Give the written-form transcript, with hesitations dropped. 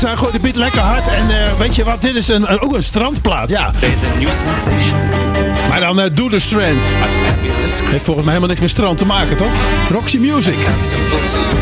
Hij gooit de beat lekker hard. En weet je wat, dit is ook een strandplaat. Ja. Maar dan Do The Strand. Heeft volgens mij helemaal niks met strand te maken, toch? Roxy Music.